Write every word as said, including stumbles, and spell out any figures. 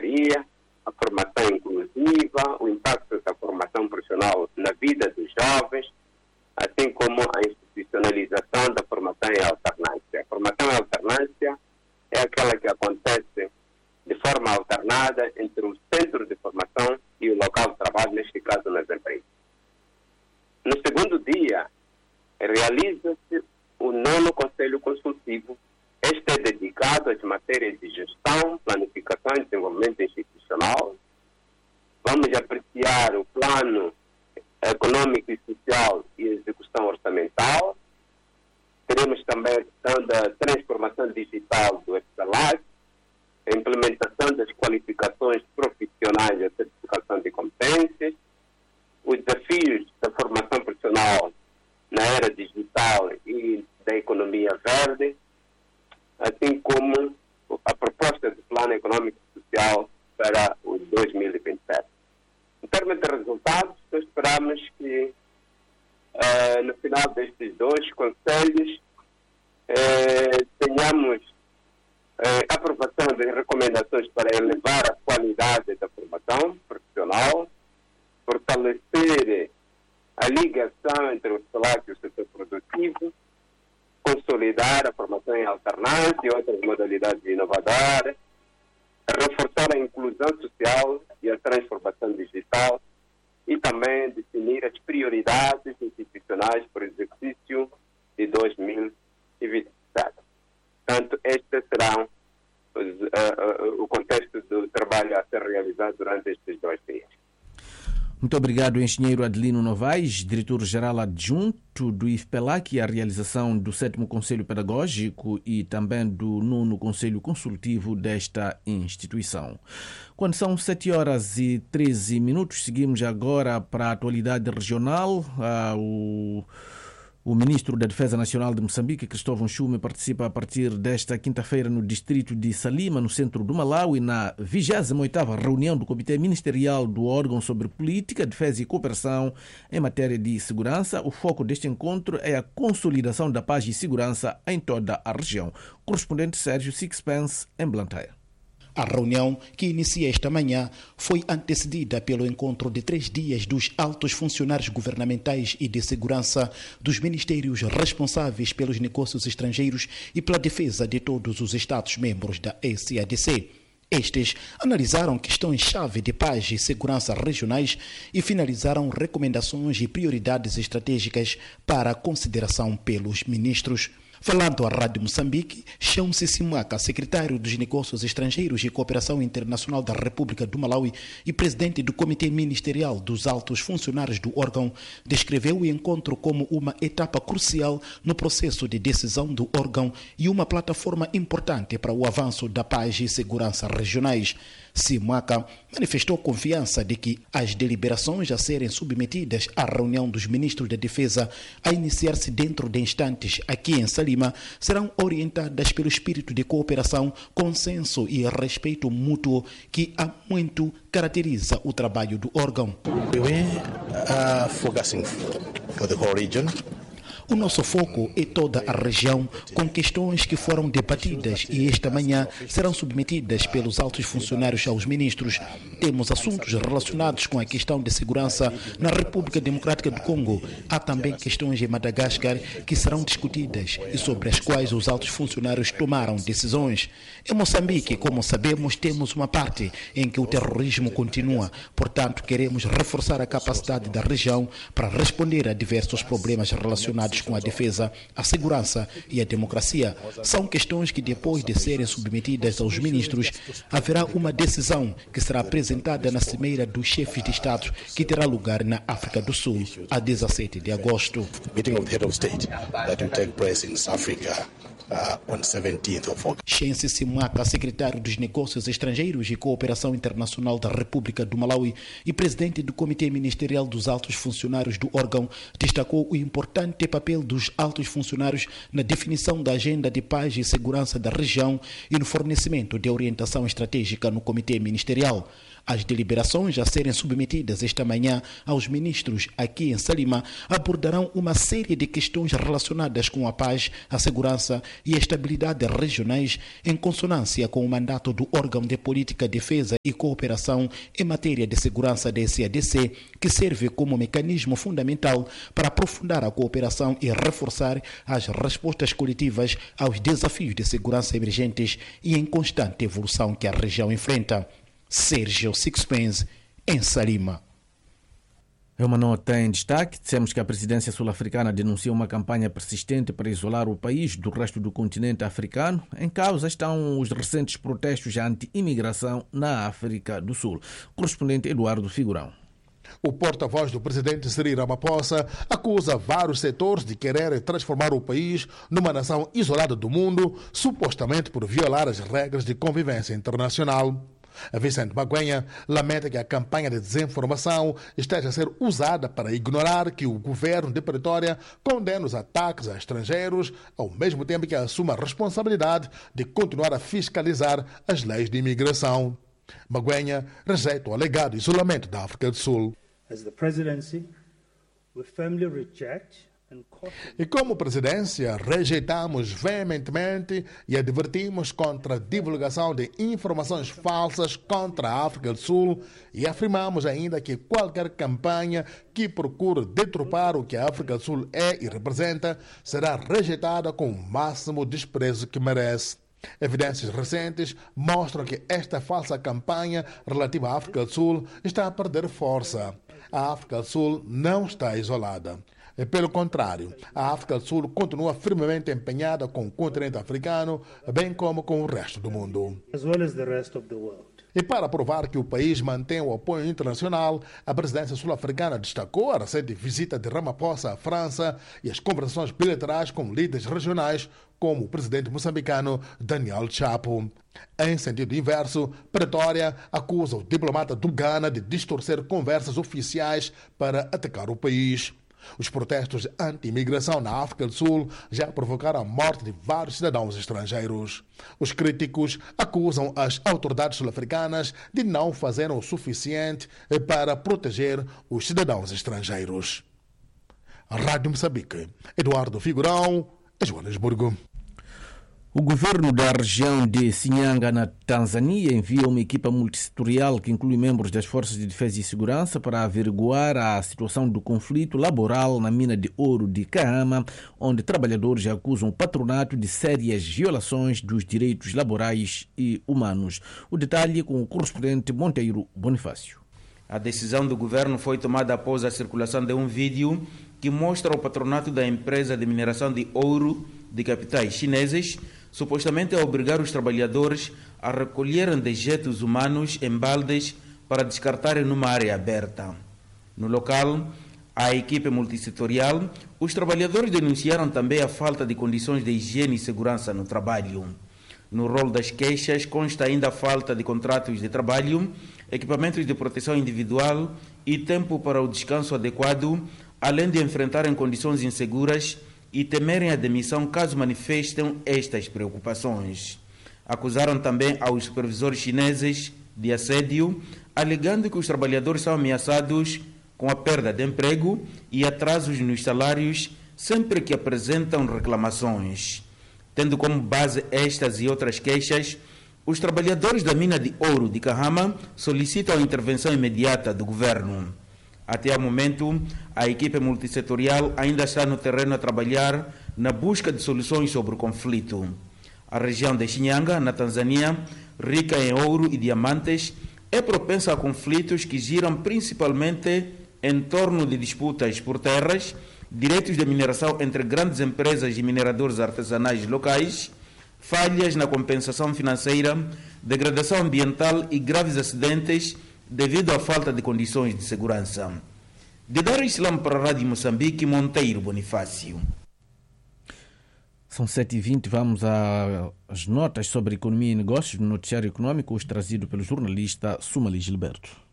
cidadania, a formação inclusiva, o impacto da formação profissional na vida dos jovens, assim como a institucionalização da formação em alternância. A formação em alternância é aquela que acontece de forma alternada entre o centro de formação e o local de trabalho, neste caso nas empresas. No segundo dia, realiza-se o nono Conselho Consultivo. Este é dedicado às matérias de gestão, planificação e desenvolvimento institucional. Vamos apreciar o plano econômico e social e execução orçamental. Teremos também a questão da transformação digital do Excelac, a implementação das qualificações profissionais e a certificação de competências, os desafios da formação profissional na era digital e da economia verde, assim como a proposta de plano econômico e social para o dois mil e vinte e sete. Em termos de resultados, esperamos que uh, no final destes dois conselhos uh, tenhamos uh, aprovação de recomendações para elevar a qualidade da formação profissional, fortalecer a ligação entre o salário e o setor produtivo, consolidar a formação em alternância e outras modalidades inovadoras, reforçar a inclusão social e a transformação digital e também definir as prioridades institucionais para o exercício de dois mil e vinte e sete. Portanto, estes serão os, uh, uh, o contexto do trabalho a ser realizado durante estes dois dias. Muito obrigado, engenheiro Adelino Novaes, diretor-geral adjunto do IFPELAC, e a realização do sétimo Conselho Pedagógico e também do nono Conselho Consultivo desta instituição. Quando são sete horas e treze minutos, seguimos agora para a atualidade regional. Ah, o... O ministro da Defesa Nacional de Moçambique, Cristóvão Chume, participa a partir desta quinta-feira no distrito de Salima, no centro do Malawi, na vigésima oitava reunião do Comitê Ministerial do órgão sobre política, defesa e cooperação em matéria de segurança. O foco deste encontro é a consolidação da paz e segurança em toda a região. Correspondente Sérgio Sixpence, em Blantyre. A reunião, que inicia esta manhã, foi antecedida pelo encontro de três dias dos altos funcionários governamentais e de segurança dos ministérios responsáveis pelos negócios estrangeiros e pela defesa de todos os Estados-membros da S A D C. Estes analisaram questões-chave de paz e segurança regionais e finalizaram recomendações e prioridades estratégicas para consideração pelos ministros. Falando à Rádio Moçambique, Chão-se Simaka, secretário dos Negócios Estrangeiros e Cooperação Internacional da República do Malawi e presidente do Comitê Ministerial dos Altos Funcionários do órgão, descreveu o encontro como uma etapa crucial no processo de decisão do órgão e uma plataforma importante para o avanço da paz e segurança regionais. Simaka manifestou confiança de que as deliberações a serem submetidas à reunião dos ministros da Defesa, a iniciar-se dentro de instantes aqui em Salima, serão orientadas pelo espírito de cooperação, consenso e respeito mútuo que há muito caracteriza o trabalho do órgão. We are focusing for the whole region. O nosso foco é toda a região, com questões que foram debatidas e esta manhã serão submetidas pelos altos funcionários aos ministros. Temos assuntos relacionados com a questão de segurança na República Democrática do Congo. Há também questões em Madagascar que serão discutidas e sobre as quais os altos funcionários tomaram decisões. Em Moçambique, como sabemos, temos uma parte em que o terrorismo continua. Portanto, queremos reforçar a capacidade da região para responder a diversos problemas relacionados com a defesa, a segurança e a democracia. São questões que, depois de serem submetidas aos ministros, haverá uma decisão que será apresentada na cimeira dos chefes de Estado, que terá lugar na África do Sul, a dezassete de agosto. Meeting of the head of state that will take place in South Africa uh, on seventeenth of August. Chão-se Simaka, secretário dos Negócios Estrangeiros e Cooperação Internacional da República do Malawi e presidente do Comitê Ministerial dos Altos Funcionários do órgão, destacou o importante papel dos altos funcionários na definição da agenda de paz e segurança da região e no fornecimento de orientação estratégica no Comitê Ministerial. As deliberações a serem submetidas esta manhã aos ministros aqui em Salima abordarão uma série de questões relacionadas com a paz, a segurança e estabilidade regionais, em consonância com o mandato do órgão de política, defesa e cooperação em matéria de segurança da S A D C, que serve como mecanismo fundamental para aprofundar a cooperação e reforçar as respostas coletivas aos desafios de segurança emergentes e em constante evolução que a região enfrenta. Sérgio Sixpence, em Salima. É uma nota em destaque. Dissemos que a presidência sul-africana denuncia uma campanha persistente para isolar o país do resto do continente africano. Em causa estão os recentes protestos anti-imigração na África do Sul. Correspondente Eduardo Figurão. O porta-voz do presidente Cyril Ramaphosa acusa vários setores de querer transformar o país numa nação isolada do mundo, supostamente por violar as regras de convivência internacional. Vicente Maguenha lamenta que a campanha de desinformação esteja a ser usada para ignorar que o governo de Pretória condena os ataques a estrangeiros, ao mesmo tempo que assume a responsabilidade de continuar a fiscalizar as leis de imigração. Maguenha rejeita o alegado isolamento da África do Sul. As the presidency, we firmly reject E como presidência, rejeitamos veementemente e advertimos contra a divulgação de informações falsas contra a África do Sul e afirmamos ainda que qualquer campanha que procure deturpar o que a África do Sul é e representa será rejeitada com o máximo desprezo que merece. Evidências recentes mostram que esta falsa campanha relativa à África do Sul está a perder força. A África do Sul não está isolada. Pelo contrário, a África do Sul continua firmemente empenhada com o continente africano, bem como com o resto do mundo. as well as the rest of the world. E para provar que o país mantém o apoio internacional, a presidência sul-africana destacou a recente visita de Ramaphosa à França e as conversações bilaterais com líderes regionais, como o presidente moçambicano Daniel Chapo. Em sentido inverso, Pretória acusa o diplomata do Ghana de distorcer conversas oficiais para atacar o país. Os protestos anti-imigração na África do Sul já provocaram a morte de vários cidadãos estrangeiros. Os críticos acusam as autoridades sul-africanas de não fazerem o suficiente para proteger os cidadãos estrangeiros. Rádio Moçambique, Eduardo Figurão, Joanesburgo. O governo da região de Shinyanga, na Tanzânia, envia uma equipa multissetorial que inclui membros das Forças de Defesa e Segurança para averiguar a situação do conflito laboral na mina de ouro de Kahama, onde trabalhadores acusam o patronato de sérias violações dos direitos laborais e humanos. O detalhe com o correspondente Monteiro Bonifácio. A decisão do governo foi tomada após a circulação de um vídeo que mostra o patronato da empresa de mineração de ouro de capitais chineses, supostamente a obrigar os trabalhadores a recolherem dejetos humanos em baldes para descartarem numa área aberta. No local, a equipe multissetorial, os trabalhadores denunciaram também a falta de condições de higiene e segurança no trabalho. No rol das queixas consta ainda a falta de contratos de trabalho, equipamentos de proteção individual e tempo para o descanso adequado, além de enfrentarem condições inseguras e temerem a demissão caso manifestem estas preocupações. Acusaram também aos supervisores chineses de assédio, alegando que os trabalhadores são ameaçados com a perda de emprego e atrasos nos salários sempre que apresentam reclamações. Tendo como base estas e outras queixas, os trabalhadores da mina de ouro de Kahama solicitam a intervenção imediata do governo. Até ao momento, a equipe multissetorial ainda está no terreno a trabalhar na busca de soluções sobre o conflito. A região de Shinyanga, na Tanzânia, rica em ouro e diamantes, é propensa a conflitos que giram principalmente em torno de disputas por terras, direitos de mineração entre grandes empresas e mineradores artesanais locais, falhas na compensação financeira, degradação ambiental e graves acidentes devido à falta de condições de segurança. De Dar Islam para a Rádio Moçambique, Monteiro Bonifácio. São sete e vinte, vamos às notas sobre economia e negócios no noticiário econômico, hoje trazido pelo jornalista Sumali Gilberto.